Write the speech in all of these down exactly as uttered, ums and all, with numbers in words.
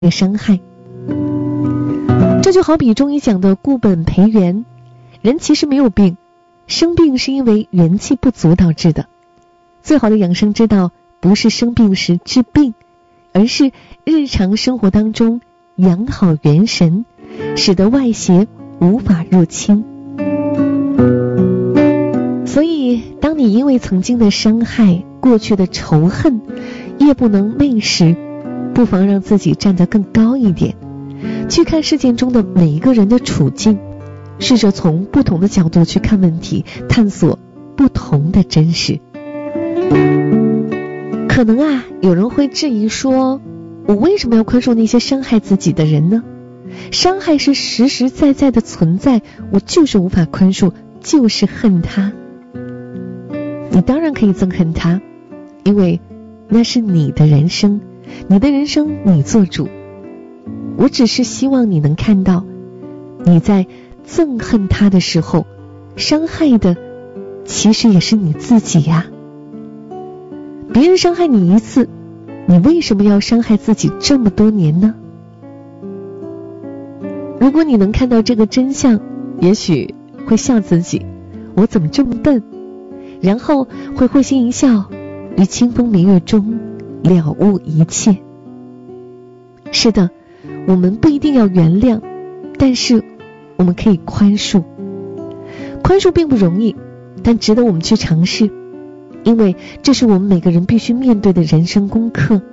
伤害。这就好比中医讲的固本培元，人其实没有病，生病是因为元气不足导致的。最好的养生之道不是生病时治病，而是日常生活当中养好元神，使得外邪无法入侵。所以当你因为曾经的伤害，过去的仇恨夜不能寐时，不妨让自己站得更高一点，去看事件中的每一个人的处境，试着从不同的角度去看问题，探索不同的真实。可能啊，有人会质疑说，我为什么要宽恕那些伤害自己的人呢？伤害是实实在在的存在，我就是无法宽恕，就是恨他。你当然可以憎恨他，因为那是你的人生，你的人生你做主。我只是希望你能看到，你在憎恨他的时候，伤害的其实也是你自己呀。别人伤害你一次，你为什么要伤害自己这么多年呢？如果你能看到这个真相，也许会笑自己，我怎么这么笨，然后会会心一笑，于清风明月中了悟一切。是的，我们不一定要原谅，但是我们可以宽恕。宽恕并不容易，但值得我们去尝试，因为这是我们每个人必须面对的人生功课。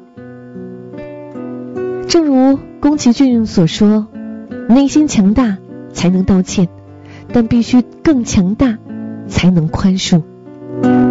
正如宫崎骏所说，内心强大才能道歉，但必须更强大才能宽恕。